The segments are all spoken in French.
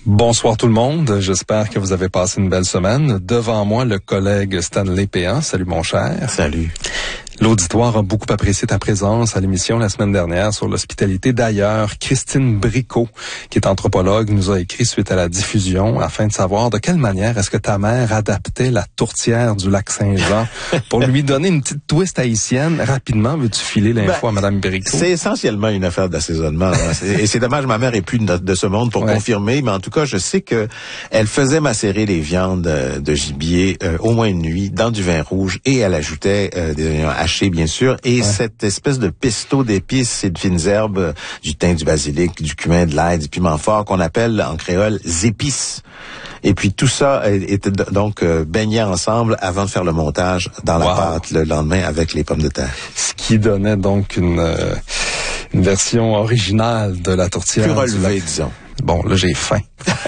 Bonsoir tout le monde, j'espère que vous avez passé une belle semaine. Devant moi, le collègue Stanley Péan. Salut mon cher. Salut. L'auditoire a beaucoup apprécié ta présence à l'émission la semaine dernière sur l'hospitalité. D'ailleurs, Christine Bricot, qui est anthropologue, nous a écrit suite à la diffusion afin de savoir de quelle manière est-ce que ta mère adaptait la tourtière du lac Saint-Jean pour lui donner une petite twist haïtienne. Rapidement, veux-tu filer l'info à Madame Bricot? C'est essentiellement une affaire d'assaisonnement. Et c'est dommage, ma mère est plus de ce monde pour confirmer, mais en tout cas, je sais que elle faisait macérer les viandes de gibier au moins une nuit dans du vin rouge et elle ajoutait des oignons hachés, bien sûr, et cette espèce de pesto d'épices et de fines herbes, du thym, du basilic, du cumin, de l'ail, du piment fort, qu'on appelle en créole épices. Et puis tout ça était donc baigné ensemble avant de faire le montage dans la pâte le lendemain avec les pommes de terre. Ce qui donnait donc une version originale de la tourtière. Plus relevée, disons. Bon, là, j'ai faim.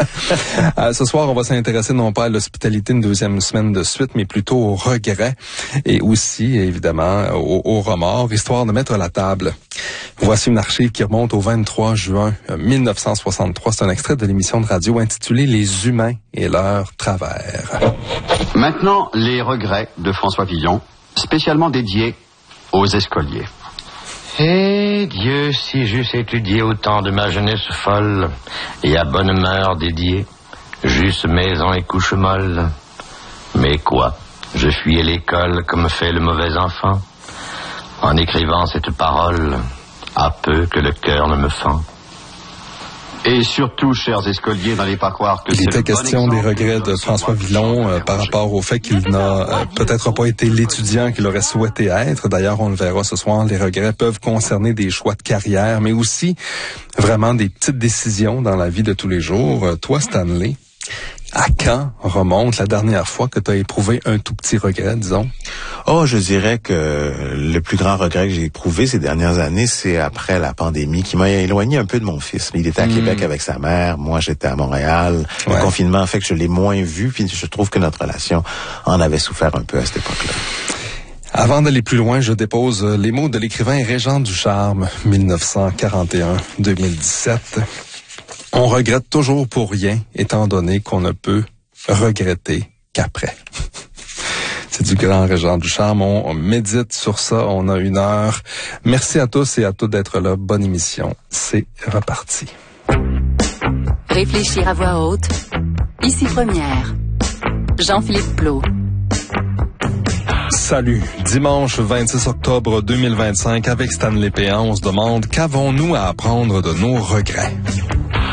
Ce soir, on va s'intéresser non pas à l'hospitalité une deuxième semaine de suite, mais plutôt aux regrets et aussi, évidemment, aux remords, histoire de mettre la table. Voici une archive qui remonte au 23 juin 1963. C'est un extrait de l'émission de radio intitulée « Les humains et leurs travers ». Maintenant, les regrets de François Villon, spécialement dédiés aux escoliers. Eh Dieu, si j'eusse étudié au temps de ma jeunesse folle, et à bonne mœur dédiée, j'eusse maison et couche molle. Mais quoi, je fuyais l'école comme fait le mauvais enfant, en écrivant cette parole, à peu que le cœur ne me fend. Et surtout, chers escoliers, n'allez pas croire que il était question des regrets de François Villon par rapport au fait qu'il n'a peut-être pas été l'étudiant qu'il aurait souhaité être. D'ailleurs, on le verra ce soir, les regrets peuvent concerner des choix de carrière, mais aussi vraiment des petites décisions dans la vie de tous les jours. Toi, Stanley, à quand remonte la dernière fois que tu as éprouvé un tout petit regret, disons? Oh, je dirais que le plus grand regret que j'ai éprouvé ces dernières années, c'est après la pandémie qui m'a éloigné un peu de mon fils. Il était à Québec avec sa mère, moi j'étais à Montréal. Le confinement fait que je l'ai moins vu, puis je trouve que notre relation en avait souffert un peu à cette époque-là. Avant d'aller plus loin, je dépose les mots de l'écrivain Régent Ducharme, 1941-2017. On regrette toujours pour rien, étant donné qu'on ne peut regretter qu'après. C'est du grand Régent Ducharme. On médite sur ça. On a 1 heure. Merci à tous et à toutes d'être là. Bonne émission. C'est reparti. Réfléchir à voix haute. Ici Première. Jean-Philippe Plot. Salut. Dimanche 26 octobre 2025, avec Stanley Péan, on se demande qu'avons-nous à apprendre de nos regrets?